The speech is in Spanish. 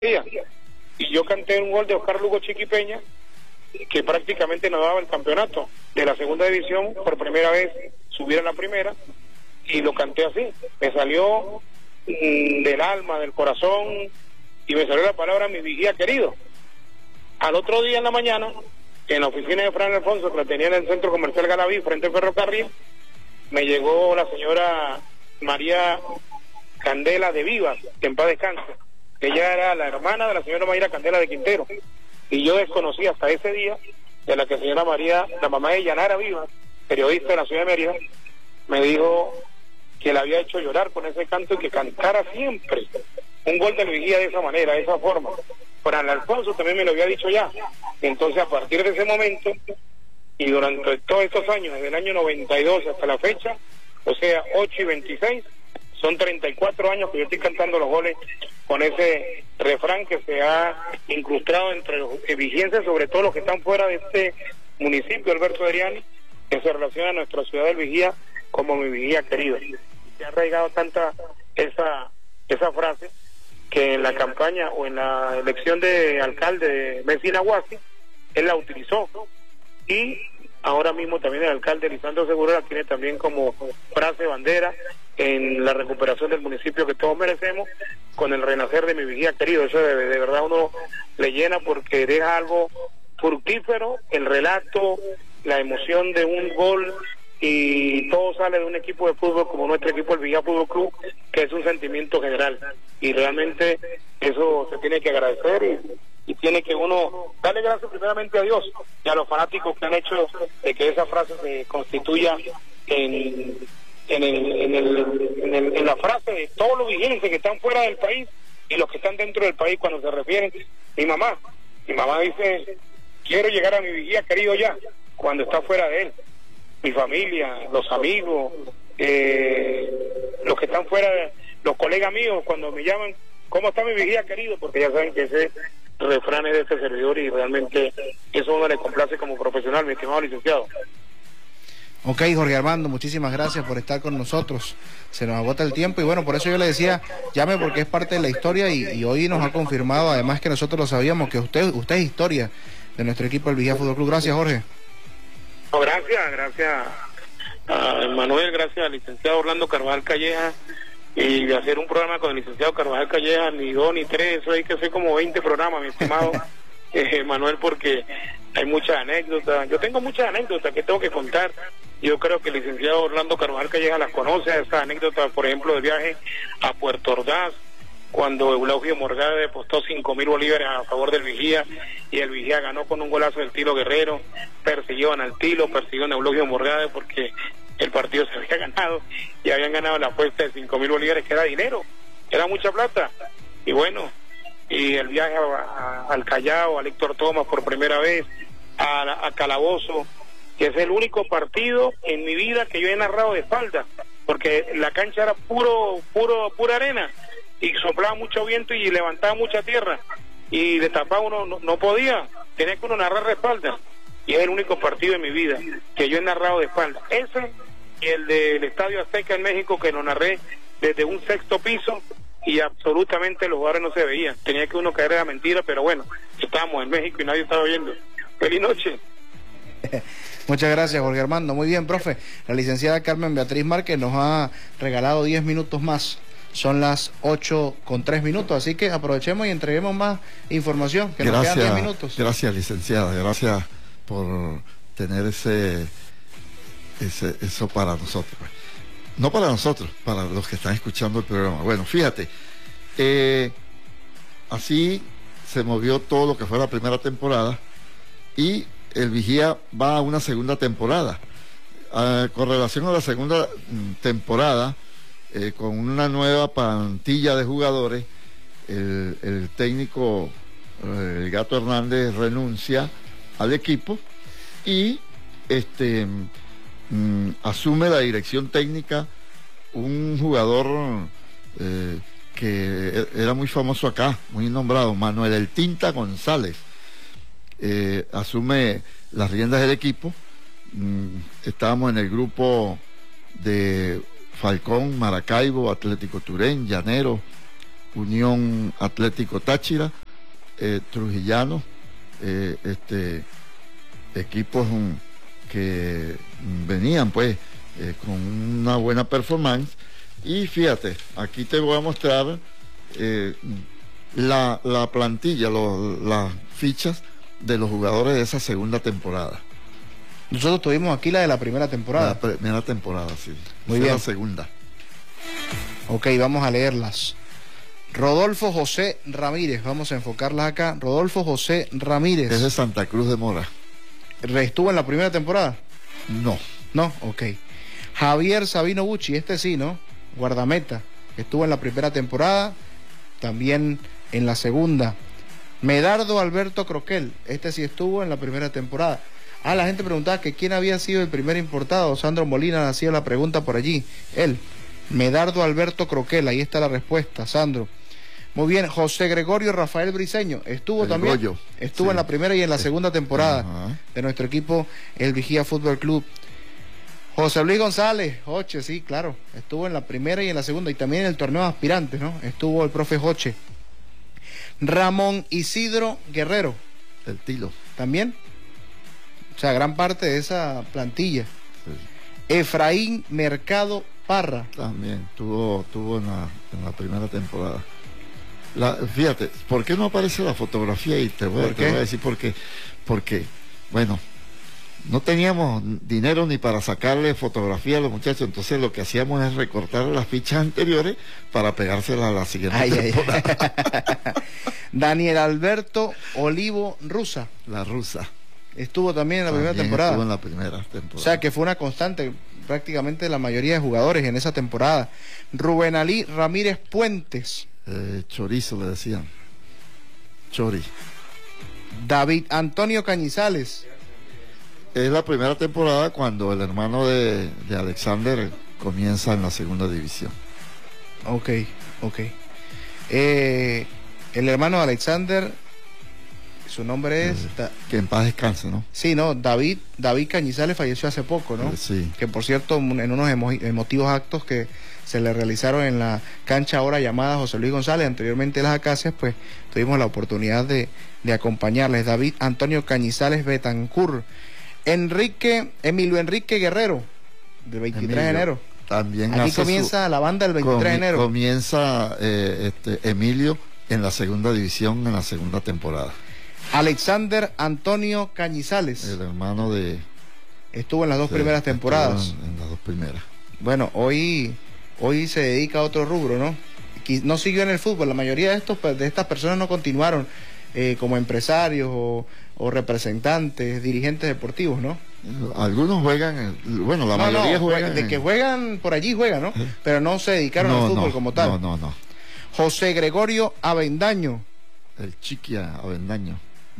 día. Y yo canté un gol de Oscar Lugo Chiquipeña, que prácticamente nos daba el campeonato de la segunda división, por primera vez subir a la primera, y lo canté así. Me salió del alma, del corazón, y me salió la palabra mi vigía querido. Al otro día en la mañana, en la oficina de Fran Alfonso, que la tenía en el centro comercial Galaví, frente al ferrocarril, me llegó la señora María Candela de Vivas, que en paz descanse. Ella era la hermana de la señora Mayra Candela de Quintero, y yo desconocí hasta ese día de la que la señora María, la mamá de Yanara Vivas, periodista de la ciudad de Mérida, me dijo que la había hecho llorar con ese canto y que cantara siempre un gol de Vigía de esa manera, de esa forma. Fran Alfonso también me lo había dicho ya. Entonces, a partir de ese momento y durante todos estos años, desde el año 92 hasta la fecha, o sea, 8 y 26, son 34 años que yo estoy cantando los goles con ese refrán que se ha incrustado entre los vigienses, sobre todo los que están fuera de este municipio, Alberto Adriani, que se relaciona a nuestra ciudad del Vigía como mi vigía querido. Se ha arraigado tanta esa frase que en la campaña o en la elección de alcalde de Mesina Huasi, él la utilizó. Y ahora mismo también el alcalde Lisandro Seguro la tiene también como frase bandera en la recuperación del municipio que todos merecemos, con el renacer de mi vigía querido. Eso de verdad uno le llena porque deja algo fructífero, el relato, la emoción de un gol, y todo sale de un equipo de fútbol como nuestro equipo, el Vigía Fútbol Club, que es un sentimiento general, y realmente eso se tiene que agradecer, y tiene que uno darle gracias primeramente a Dios y a los fanáticos que han hecho de que esa frase se constituya en la frase de todos los vigienses que están fuera del país y los que están dentro del país. Cuando se refieren, mi mamá dice: quiero llegar a mi vigía querido ya, cuando está fuera de él. Mi familia, los amigos, los que están fuera, los colegas míos, cuando me llaman, ¿cómo está mi vigía querido? Porque ya saben que ese refrán es de este servidor, y realmente eso uno le complace como profesional, mi estimado licenciado. Ok, Jorge Armando, muchísimas gracias por estar con nosotros. Se nos agota el tiempo y bueno, por eso yo le decía, llame, porque es parte de la historia, y hoy nos ha confirmado, además que nosotros lo sabíamos, que usted es historia de nuestro equipo, el Vigía Fútbol Club. Gracias, Jorge. No, gracias a Manuel, gracias al licenciado Orlando Carvajal Calleja, y de hacer un programa con el licenciado Carvajal Calleja, ni 2 ni 3, eso hay que hacer como 20 programas, mi estimado Manuel, porque hay muchas anécdotas. Yo tengo muchas anécdotas que tengo que contar. Yo creo que el licenciado Orlando Carvajal Calleja las conoce, esas anécdotas, por ejemplo, del viaje a Puerto Ordaz, cuando Eulogio Morgade depositó 5.000 bolívares a favor del Vigía, y el Vigía ganó con un golazo del Tilo Guerrero. Persiguieron al Tilo, persiguieron a Eulogio Morgade porque el partido se había ganado, y habían ganado la apuesta de 5.000 bolívares, que era dinero, era mucha plata. Y bueno, y el viaje al Callao, a Héctor Thomas por primera vez, a Calabozo, que es el único partido en mi vida que yo he narrado de espalda, porque la cancha era pura arena, y soplaba mucho viento y levantaba mucha tierra, y de tapar uno no podía, tenía que uno narrar de espalda, y es el único partido en mi vida que yo he narrado de espalda. Ese y el del Estadio Azteca en México, que lo narré desde un 6º piso, y absolutamente los jugadores no se veían, tenía que uno caer de la mentira, pero bueno, estábamos en México y nadie estaba viendo. Feliz noche. Muchas gracias, Jorge Armando. Muy bien, profe. La licenciada Carmen Beatriz Márquez nos ha regalado 10 minutos más. Son las 8:03, así que aprovechemos y entreguemos más información, que nos quedan 10 minutos. Gracias, licenciada, gracias por tener eso para nosotros. No para nosotros, para los que están escuchando el programa. Bueno, fíjate, así se movió todo lo que fue la primera temporada, y el Vigía va a una segunda temporada. Con relación a la segunda temporada, con una nueva plantilla de jugadores, el técnico, el Gato Hernández, renuncia al equipo, y asume la dirección técnica un jugador que era muy famoso acá, muy nombrado, Manuel El Tinta González. Asume las riendas del equipo. Estábamos en el grupo de Falcón, Maracaibo, Atlético Turén, Llanero, Unión Atlético Táchira, Trujillano, equipos que venían pues con una buena performance. Y fíjate, aquí te voy a mostrar la plantilla, las fichas de los jugadores de esa segunda temporada. Nosotros tuvimos aquí la de la primera temporada. La primera temporada, sí. Muy bien. La segunda. Ok, vamos a leerlas. Rodolfo José Ramírez, vamos a enfocarlas acá. Rodolfo José Ramírez. Es de Santa Cruz de Mora. ¿Estuvo en la primera temporada? No. No, ok. Javier Sabino Bucci, este sí, ¿no? Guardameta. Estuvo en la primera temporada, también en la segunda. Medardo Alberto Croquel, este sí estuvo en la primera temporada. La gente preguntaba que quién había sido el primer importado. Sandro Molina hacía la pregunta por allí. Él, Medardo Alberto Croquel, ahí está la respuesta, Sandro. Muy bien, José Gregorio Rafael Briceño, estuvo también. Estuvo en la primera y en la segunda temporada de nuestro equipo, el Vigía Fútbol Club. José Luis González, Joche, sí, claro, estuvo en la primera y en la segunda, y también en el torneo de aspirantes, ¿no? Estuvo el profe Joche. Ramón Isidro Guerrero. El Tilo. También. O sea, gran parte de esa plantilla. Sí. Efraín Mercado Parra. También tuvo en la primera temporada. Fíjate, ¿por qué no aparece la fotografía? Y te voy a decir por qué. Porque, bueno, no teníamos dinero ni para sacarle fotografía a los muchachos, entonces lo que hacíamos es recortar las fichas anteriores para pegárselas a la siguiente temporada. Daniel Alberto Olivo Rusa. La rusa. Estuvo también en la primera temporada. Estuvo en la primera temporada. O sea que fue una constante prácticamente la mayoría de jugadores en esa temporada. Rubén Alí Ramírez Puentes. Chorizo le decían. Chori. David Antonio Cañizales. Es la primera temporada cuando el hermano de Alexander comienza en la segunda división. Ok. El hermano de Alexander, su nombre es... que en paz descanse, ¿no? Sí, no, David Cañizales falleció hace poco, ¿no? Sí. Que por cierto, en unos emotivos actos que se le realizaron en la cancha ahora llamada José Luis González, anteriormente Las Acacias, pues tuvimos la oportunidad de acompañarles. David Antonio Cañizales Betancur. Emilio Enrique Guerrero, del 23 de enero. También aquí comienza la banda el 23 de enero. Comienza Emilio en la segunda división, en la segunda temporada. Alexander Antonio Cañizales. El hermano de... Estuvo en las dos primeras temporadas. En las dos primeras. Bueno, hoy se dedica a otro rubro, ¿no? No siguió en el fútbol. La mayoría de estas personas no continuaron como empresarios o representantes, dirigentes deportivos, ¿no? Algunos juegan, bueno, la mayoría juegan. De que juegan, por allí juegan, ¿no? Pero no se dedicaron al fútbol como tal. No. José Gregorio Avendaño. El Chiqui Avendaño.